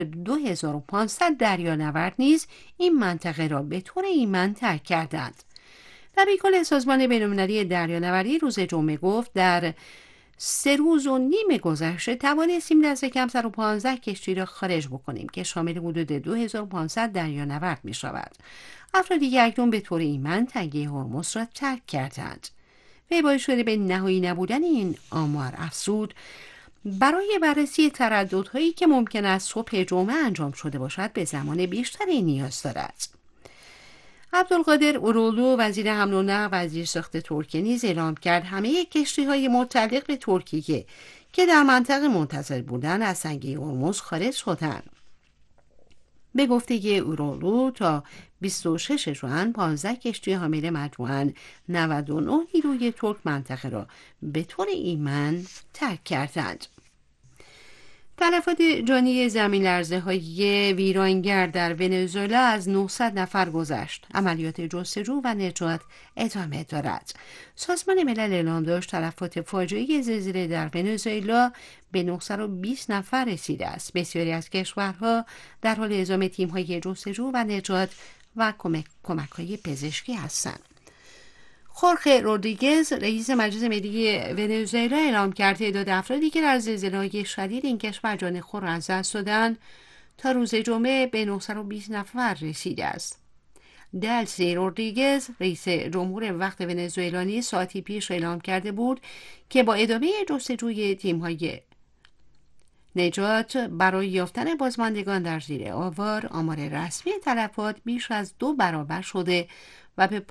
2500 دریانورد نیز این منطقه را به طور ایمن ترک کردند. در کل سازمان بین‌المللی دریانوردی روز جمعه گفت در 3 روز و نیم گذشته توانستیم دست کم 115 کشتی را خارج بکنیم که شامل حدود 2500 دریانورد می شود. افرادی که اکنون به طور ایمن تنگه هرمز را ترک کردند. وی با اشاره به نهایی نبودن این آمار افزود برای بررسی ترددهایی که ممکن است صبح جمعه انجام شده باشد به زمان بیشتری نیاز دارد. عبدالقادر اورولو وزیر حمل و نقل و زیرساخت ترکیه نیز اعلام کرد همه کشتی‌های متعلق به ترکیه که در منطقه منتظر بودند از تنگه هرمز خارج شدند. به گفته اورولو تا 26 ژوئن 15 کشتی حامل مجموعاً 99 نیروی ترک منطقه را به طور ایمن ترک کردند. تلفات جانی زمین لرزه های ویرانگر در ونزوئلا از 900 نفر گذشت. عملیات جستجو و نجات ادامه دارد. سازمان ملل اعلام داشت تلفات فاجعه زلزله در ونزوئلا به 920 نفر رسیده است. بسیاری از کشورها در حال اعزام تیم‌های جستجو و نجات و کمک‌های پزشکی هستند. خورخه رودریگز رئیس مجلس ملی ونزوئلا اعلام کرد تعداد افرادی که در زلزله‌های شدید این کشور جان خود را از دست دادند تا روز جمعه به 920 نفر رسیده است. دلسی رودریگز رئیس جمهور وقت ونزوئلا نیز ساعتی پیش اعلام کرده بود که با ادامه جستجوی تیم‌های نجات برای یافتن بازماندگان در زیر آوار آمار رسمی تلفات بیش از 2 برابر شده و به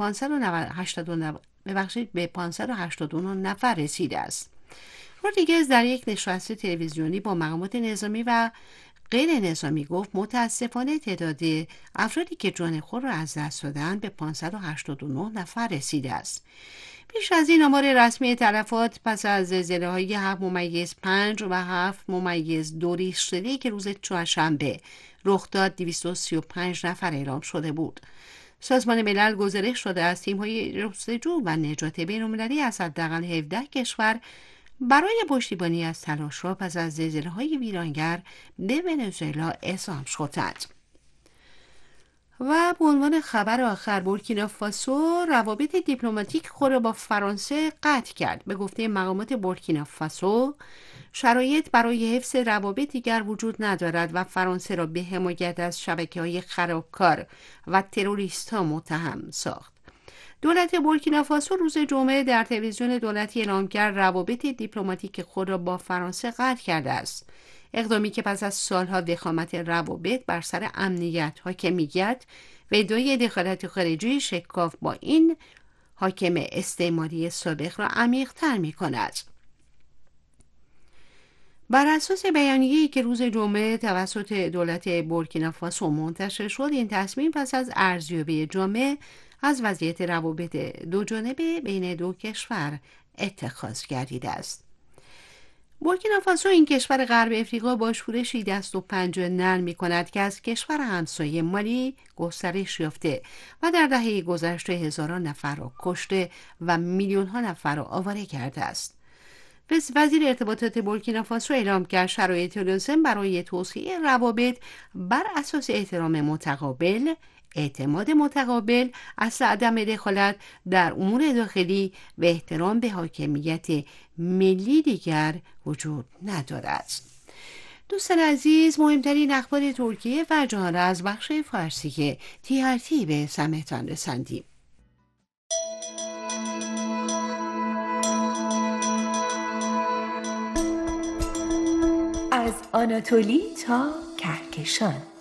589 نفر رسیده است. رودریگز در یک نشست تلویزیونی با مقامات نظامی و غیر نظامی گفت متاسفانه تعداد افرادی که جان خود را از دست دادند به 589 نفر رسیده است. بیش از این آمار رسمی تلفات پس از زلزله‌های 7.5 و 7.2 ریش‌تری که روز چهارشنبه رخ داد 235 نفر اعلام شده بود. سازمان ملل گزارش داده از تیم‌های جستجو و نجات بین‌المللی از حداقل 17 کشور برای پشتیبانی از تلاش‌ها پس از زلزله‌های ویرانگر به ونزوئلا اعزام شدند. و به عنوان خبر آخر بورکینافاسو روابط دیپلماتیک خود را با فرانسه قطع کرد. به گفته مقامات بورکینافاسو شرایط برای حفظ روابط دیگر وجود ندارد و فرانسه را به حمایت از شبکه‌های خرابکار و تروریست‌ها متهم ساخت. دولت بورکینافاسو روز جمعه در تلویزیون دولتی اعلام کرد روابط دیپلماتیک خود را با فرانسه قطع کرده است. اقدامی که پس از سالها وخامت روابط بر سر امنیت، حاکمیت و ادعای دخالت خارجی شکاف با این حاکم استعماری سابق را عمیق‌تر می‌کند. بر اساس بیانیه‌ای که روز جمعه توسط دولت بورکینافاسو منتشر شد، این تصمیم پس از ارزیابی جامع از وضعیت روابط دوجانبه بین دو کشور اتخاذ گردیده است. بورکینافاسو این کشور غرب افریقا با شورشی دست و پنجه نرم می‌کند که از کشور همسایه مالی گسترش یافته و در دهه گذشته هزاران نفر را کشته و میلیون‌ها نفر را آواره کرده است. وزیر ارتباطات بورکینافاسو اعلام کرد شرایط لازم برای توسعه روابط بر اساس احترام متقابل، اعتماد متقابل، اصل عدم دخالت در امور داخلی و احترام به حاکمیت ملی دیگر وجود ندارد. دوستان عزیز، مهمترین اخبار ترکیه و جهان را از بخش فارسی TRT به سمعتان رساندیم. از آناتولی تا کهکشان